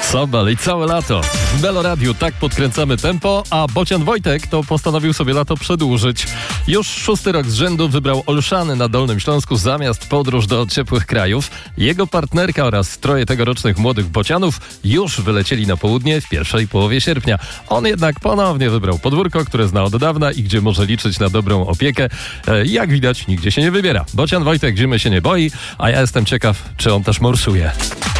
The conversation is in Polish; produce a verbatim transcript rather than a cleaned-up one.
Sobal i całe lato. W Meloradiu tak podkręcamy tempo, a Bocian Wojtek to postanowił sobie lato przedłużyć. Już szósty rok z rzędu wybrał Olszany na Dolnym Śląsku zamiast podróż do ciepłych krajów. Jego partnerka oraz troje tegorocznych młodych bocianów już wylecieli na południe w pierwszej połowie sierpnia. On jednak ponownie wybrał podwórko, które zna od dawna i gdzie może liczyć na dobrą opiekę. E, jak widać, nigdzie się nie wybiera. Bocian Wojtek zimy się nie boi, a ja jestem ciekaw, czy on też morsuje.